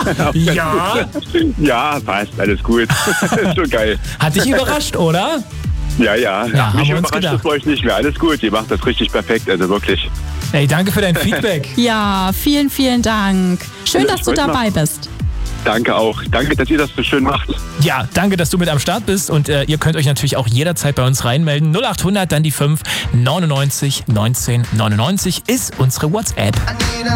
Ja? Ja, passt, alles gut. Ist schon geil. Hat dich überrascht, oder? Ja. Ja, Mich haben wir uns überrascht gedacht. das bei euch nicht mehr. Alles gut, ihr macht das richtig perfekt, also wirklich. Ey, danke für dein Feedback. Ja, vielen, vielen Dank. Schön, dass du dabei bist. Danke auch. Danke, dass ihr das so schön macht. Ja, danke, dass du mit am Start bist und ihr könnt euch natürlich auch jederzeit bei uns reinmelden. 0800, dann die 5 99 19 99 ist unsere WhatsApp.